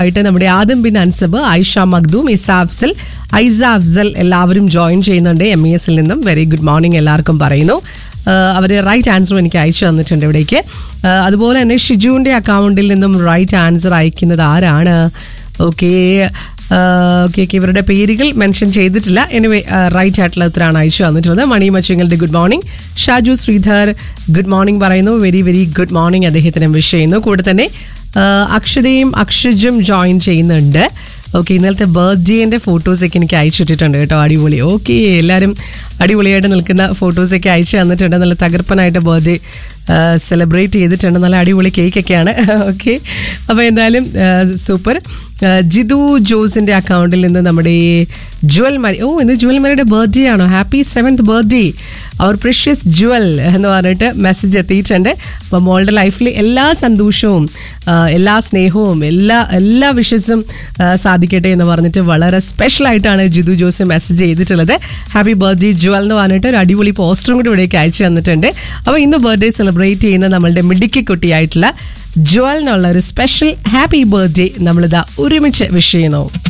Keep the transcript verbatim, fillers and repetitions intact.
ആയിട്ട് നമ്മുടെ Adam bin unsub, Ayisha Makhdoom, Isa Afsal, ഐസ അഫ്സൽ എല്ലാവരും ജോയിൻ ചെയ്യുന്നുണ്ട് എം ഇ എസിൽ നിന്നും. വെരി ഗുഡ് മോർണിംഗ് എല്ലാവർക്കും പറയുന്നു. അവർ റൈറ്റ് ആൻസറും എനിക്ക് അയച്ചു തന്നിട്ടുണ്ട് ഇവിടേക്ക്. അതുപോലെ തന്നെ ഷിജുവിൻ്റെ അക്കൗണ്ടിൽ നിന്നും റൈറ്റ് ആൻസർ അയക്കുന്നത് ആരാണ്? ഓക്കെ ഓക്കെ ഓക്കെ ഇവരുടെ പേരുകൾ മെൻഷൻ ചെയ്തിട്ടില്ല. എനിവേ റൈറ്റ് ആയിട്ടുള്ള ഉത്തരമാണ് അയച്ചു തന്നിട്ടുള്ളത്. മണി മച്ചിങ്ങളുടെ good morning. Shaju Sridhar good morning പറയുന്നു. വെരി വെരി ഗുഡ് മോർണിംഗ് അദ്ദേഹത്തിന് വിഷ് ചെയ്യുന്നു. കൂടെ തന്നെ അക്ഷരയും അക്ഷജും ജോയിൻ ചെയ്യുന്നുണ്ട്. ഓക്കെ ഇന്നലത്തെ ബർത്ത്ഡേൻ്റെ ഫോട്ടോസൊക്കെ എനിക്ക് അയച്ചിട്ടിട്ടുണ്ട് കേട്ടോ. അടിപൊളി. ഓക്കെ എല്ലാവരും അടിപൊളിയായിട്ട് നിൽക്കുന്ന ഫോട്ടോസൊക്കെ അയച്ചു തന്നിട്ടുണ്ട്. നല്ല തകർപ്പനായിട്ട് ബർത്ത്ഡേ സെലിബ്രേറ്റ് ചെയ്തിട്ടുണ്ട്. നല്ല അടിപൊളി കേക്കൊക്കെയാണ്. ഓക്കെ അപ്പോൾ എന്തായാലും സൂപ്പർ. ജിതു ജോസിൻ്റെ അക്കൗണ്ടിൽ നിന്ന് നമ്മുടെ ജുവൽ മരി, ഓ ഇന്ന് ജുവൽ മരിയുടെ ബർത്ത്ഡേ ആണോ? ഹാപ്പി സെവൻത് ബർത്ത്ഡേ അവർ പ്രഷ്യസ് ജുവൽ എന്ന് പറഞ്ഞിട്ട് മെസ്സേജ് എത്തിയിട്ടുണ്ട്. അപ്പോൾ മോളുടെ ലൈഫിൽ എല്ലാ സന്തോഷവും എല്ലാ സ്നേഹവും എല്ലാ എല്ലാ വിഷസും സാധിക്കട്ടെ എന്ന് പറഞ്ഞിട്ട് വളരെ സ്പെഷ്യലായിട്ടാണ് ജിതു ജോസ് മെസ്സേജ് ചെയ്തിട്ടുള്ളത്. ഹാപ്പി ബർത്ത്ഡേ ജുവൽ എന്ന് പറഞ്ഞിട്ട് ഒരു അടിപൊളി പോസ്റ്ററും കൂടി ഇവിടേക്ക് അയച്ചു തന്നിട്ടുണ്ട്. അപ്പോൾ ഇന്ന് ബർത്ത്ഡേ സെലിബ്രേറ്റ് ചെയ്യുന്ന നമ്മളുടെ മിടുക്കി കുട്ടിയായിട്ടുള്ള ജുവൽ എന്നുള്ള ഒരു സ്പെഷ്യൽ ഹാപ്പി ബർത്ത്ഡേ നമ്മളിതാ ഒരുമിച്ച് വിഷ് ചെയ്യുന്നു.